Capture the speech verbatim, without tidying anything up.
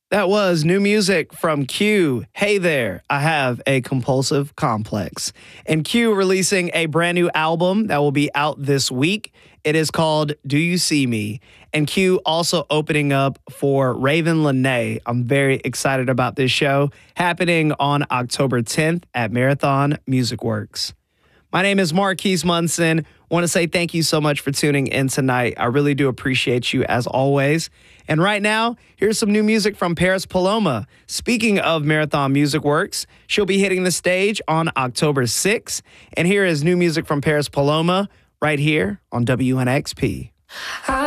That was new music from Q. Hey there, I have a compulsive complex. And Q releasing a brand new album that will be out this week. It is called Do You See Me? And Q also opening up for Raven Lenae. I'm very excited about this show happening on October tenth at Marathon Music Works. My name is Marquise Munson. Want to say thank you so much for tuning in tonight. I really do appreciate you as always. And right now, here's some new music from Paris Paloma. Speaking of Marathon Music Works, she'll be hitting the stage on October sixth. And here is new music from Paris Paloma right here on W N X P.